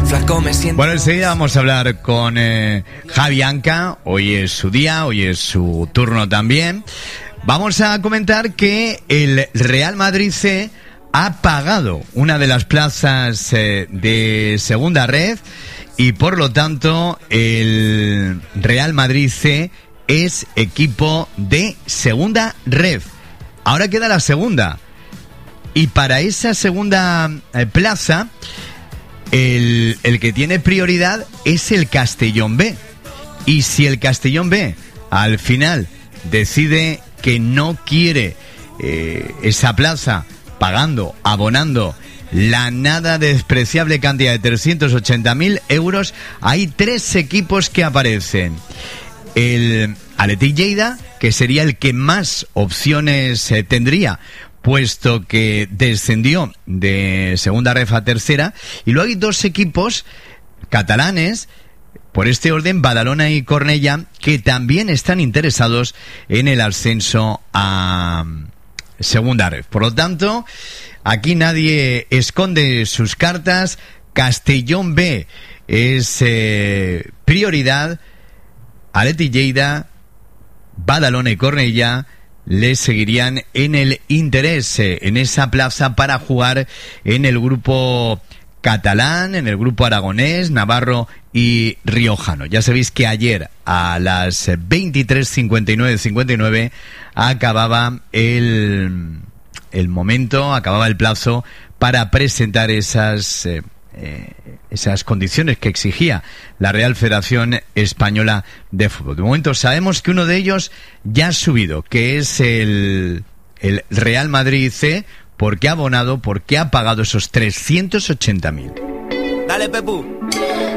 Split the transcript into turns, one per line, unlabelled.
Flaco, me siento...
Bueno, enseguida vamos a hablar con Javi Anca. Hoy es su día, hoy es su turno también. Vamos a comentar que el Real Madrid C ha pagado una de las plazas de segunda red y por lo tanto el Real Madrid C es equipo de segunda red. Ahora queda la segunda y para esa segunda plaza el que tiene prioridad es el Castellón B. Y si el Castellón B al final decide que no quiere esa plaza pagando, abonando la nada despreciable cantidad de 380.000 euros, hay tres equipos que aparecen. El Athletic Lleida, que sería el que más opciones tendría, puesto que descendió de segunda ref a tercera, y luego hay dos equipos catalanes, por este orden, Badalona y Cornellà, que también están interesados en el ascenso a segunda red. Por lo tanto, aquí nadie esconde sus cartas. Castellón B es prioridad. Athletic Lleida, Badalona y Cornellà le seguirían en el interés en esa plaza para jugar en el grupo catalán, en el grupo aragonés, navarro y riojano. Ya sabéis que ayer a las 23:59 acababa el momento, acababa el plazo para presentar esas condiciones que exigía la Real Federación Española de Fútbol. De momento sabemos que uno de ellos ya ha subido, que es el Real Madrid C, porque ha abonado, porque ha pagado esos 380.000.
Dale, Pepu.